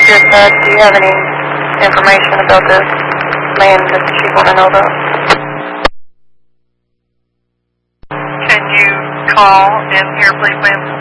dispatch. Do you have any information about this man that you want to know about? Can you call in here, please, ma'am?